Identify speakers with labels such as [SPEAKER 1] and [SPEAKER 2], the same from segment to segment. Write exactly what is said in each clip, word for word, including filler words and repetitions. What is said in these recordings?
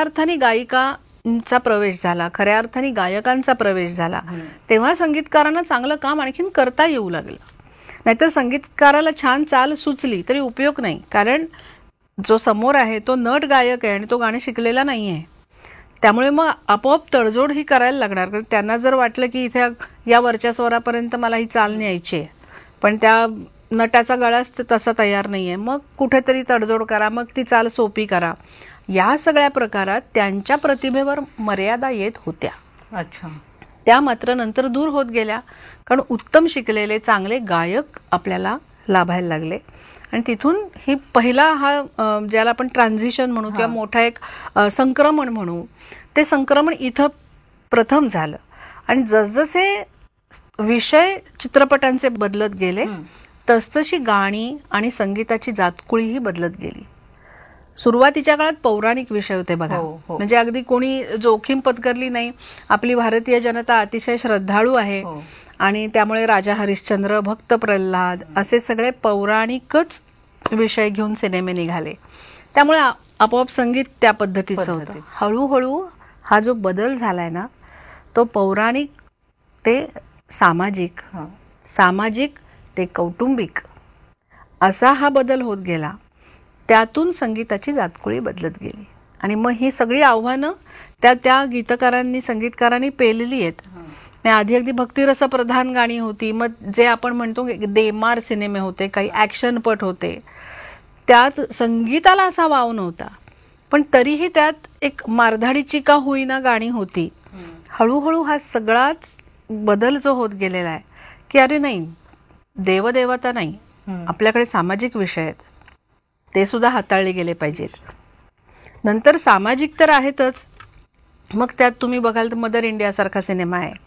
[SPEAKER 1] अर्थाने गायिकांचा प्रवेश झाला, खऱ्या अर्थाने गायकांचा प्रवेश झाला, तेव्हा संगीतकारांना चांगलं काम आणखीन करता येऊ लागलं. नाहीतर संगीतकाराला छान चाल सुचली तरी उपयोग नाही, कारण जो समोर आहे तो नट गायक आहे आणि तो गाणे शिकलेला नाही आहे. त्यामुळे मग आपोआप तडजोड ही करायला लागणार, कारण त्यांना जर वाटलं की इथे या वरच्या स्वरापर्यंत मला ही चाल न्यायची आहे, पण त्या नटाचा गळाच तसा तयार नाही आहे, मग कुठेतरी तडजोड करा, मग ती चाल सोपी करा. या सगळ्या प्रकारात त्यांच्या प्रतिभेवर मर्यादा येत होत्या.
[SPEAKER 2] अच्छा.
[SPEAKER 1] त्या मात्र नंतर दूर होत गेल्या, कारण उत्तम शिकलेले चांगले गायक आपल्याला लाभायला लागले. आणि तिथून ही पहिला हा ज्याला आपण ट्रान्झिशन म्हणू किंवा मोठा एक संक्रमण म्हणू, ते संक्रमण इथं प्रथम झालं. आणि जसजसे विषय चित्रपटांचे बदलत गेले तसतशी गाणी आणि संगीताची जातकुळीही बदलत गेली. सुरुवातीच्या काळात पौराणिक विषय होते बघा, म्हणजे अगदी कोणी जोखीम पत्करली नाही. आपली भारतीय जनता अतिशय श्रद्धाळू आहे आणि त्यामुळे राजा हरिश्चंद्र, भक्त प्रल्हाद असे सगळे पौराणिकच विषय घेऊन सिनेमे निघाले. त्यामुळे आपोआप संगीत त्या पद्धतीचं होतं. हळूहळू हा जो बदल झालाय ना, तो पौराणिक ते सामाजिक, सामाजिक ते कौटुंबिक असा हा बदल होत गेला. त्यातून संगीताची जातकुळी बदलत गेली आणि मग ही सगळी आव्हानं त्या त्या गीतकारांनी, संगीतकारांनी पेलली आहेत. आधी अगदी भक्तिरसप्रधान गाणी होती, मग जे आपण म्हणतो देमार सिनेमे होते, काही ऍक्शनपट होते, त्यात संगीताला असा वाव नव्हता, पण तरीही त्यात एक मारधाडीची का होईना गाणी होती. हळूहळू हा सगळाच बदल जो होत गेलेला आहे की अरे नाही, देवदेवता नाही, आपल्याकडे सामाजिक विषय आहेत, ते सुद्धा हाताळले गेले पाहिजेत. नंतर सामाजिक तर आहेतच, मग त्यात तुम्ही बघाल तर मदर इंडिया सारखा सिनेमा आहे,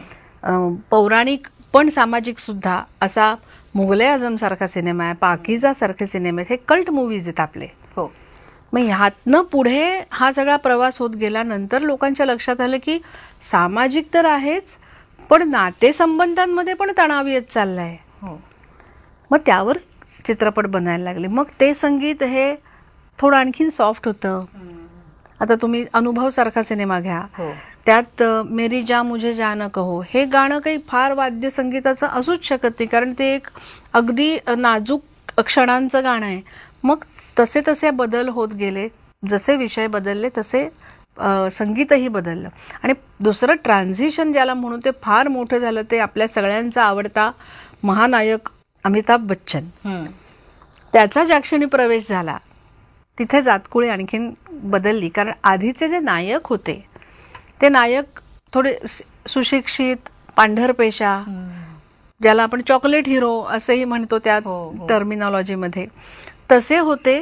[SPEAKER 1] पौराणिक पण सामाजिक सुद्धा असा मुघले आझम सारखा सिनेमा आहे, पाकीजा सारखे सिनेमे आहेत, हे कल्ट मूवीज आहेत आपले.
[SPEAKER 2] हो.
[SPEAKER 1] मग ह्यातनं पुढे हा सगळा प्रवास होत गेला. नंतर लोकांच्या लक्षात आलं की सामाजिक तर आहेच, पण नातेसंबंधांमध्ये पण तणाव येत चाललाय. मग त्यावर चित्रपट बनायला लागले. मग ते संगीत हे थोडं आणखीन सॉफ्ट होतं. आता तुम्ही अनुभव सारखा सिनेमा घ्या, त्यात मेरी जा मुझे जा न कहो हे गाणं काही फार वाद्य संगीताचं असूच शकत नाही, कारण ते एक अगदी नाजूक क्षणांचं गाणं आहे. मग तसे तसे बदल होत गेले, जसे विषय बदलले तसे संगीतही बदललं. आणि दुसरं ट्रान्झिशन ज्याला म्हणून ते फार मोठं झालं, ते आपल्या सगळ्यांचा आवडता महानायक अमिताभ बच्चन, त्याचा ज्या क्षणी प्रवेश झाला तिथे जातकुळी आणखीन बदलली. कारण आधीचे जे नायक होते ते नायक थोडे सुशिक्षित, पांढरपेशा, ज्याला आपण चॉकलेट हिरो असंही म्हणतो त्या टर्मिनॉलॉजीमध्ये, तसे होते.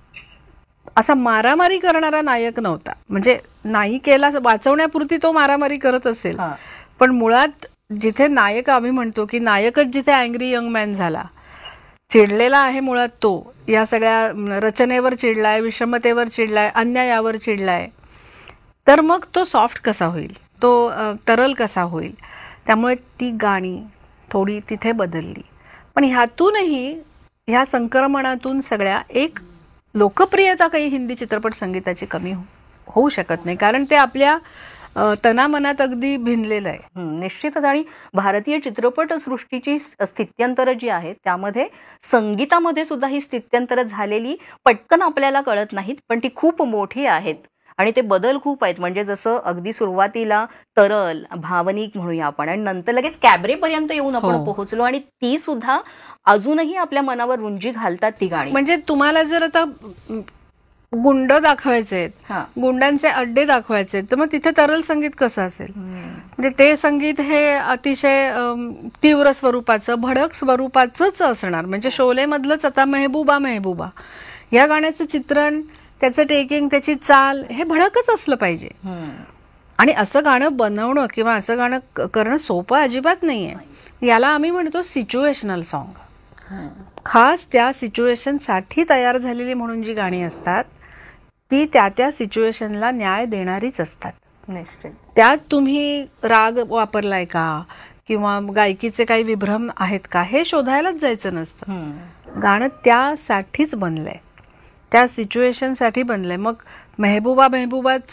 [SPEAKER 1] असा मारामारी करणारा नायक नव्हता, म्हणजे नायिकेला वाचवण्यापुरती तो मारामारी करत असेल, पण मुळात जिथे नायक आम्ही म्हणतो की नायकच जिथे अँग्री यंग मॅन झाला, चिडलेला आहे मुळात तो, या सगळ्या रचनेवर चिडलाय, विषमतेवर चिडलाय, अन्यायावर चिडलाय, तर मग तो सॉफ्ट कसा होईल, तो तरल कसा होईल. त्यामुळे ती गाणी थोडी तिथे बदलली. पण ह्यातूनही, ह्या संक्रमणातून सगळ्या एक लोकप्रियता काही हिंदी चित्रपट संगीताची कमी होऊ शकत नाही, कारण ते आपल्या तनामनात अगदी भिनलेलं आहे.
[SPEAKER 2] निश्चितच. आणि भारतीय चित्रपट सृष्टीची स्थित्यंतर जी आहेत त्यामध्ये संगीतामध्ये सुद्धा ही स्थित्यंतर झालेली पटकन आपल्याला कळत नाहीत, पण ती खूप मोठी आहेत आणि ते बदल खूप आहेत. म्हणजे जसं अगदी सुरुवातीला तरल, भावनिक म्हणूया आपण, आणि नंतर लगेच कॅबरे पर्यंत येऊन आपण पोहोचलो, आणि ती सुद्धा अजूनही आपल्या मनावर रुंजी घालतात ती गाणी.
[SPEAKER 1] म्हणजे तुम्हाला जर आता गुंड दाखवायचे आहेत, गुंडांचे अड्डे दाखवायचे, तर मग तिथे तरल संगीत कसं असेल? म्हणजे ते संगीत हे अतिशय तीव्र स्वरूपाचं, भडक स्वरूपाचंच असणार. म्हणजे शोले मधलंच आता मेहबूबा मेहबूबा या गाण्याचं चित्रण, त्याचं टेकिंग, त्याची चाल हे भडकच असलं पाहिजे. आणि असं गाणं बनवणं किंवा असं गाणं करणं सोपं अजिबात नाहीये. याला आम्ही म्हणतो सिच्युएशनल सॉन्ग. खास त्या सिच्युएशन साठी तयार झालेली म्हणून जी गाणी असतात ती त्या त्या सिच्युएशनला न्याय देणारीच असतात. त्यात तुम्ही राग वापरलाय का किंवा गायकीचे काही विभ्रम आहेत का हे शोधायलाच जायचं नसतं. गाणं त्यासाठीच बनलंय, त्या सिच्युएशन साठी बनलंय. मग मेहबूबा मेहबूबा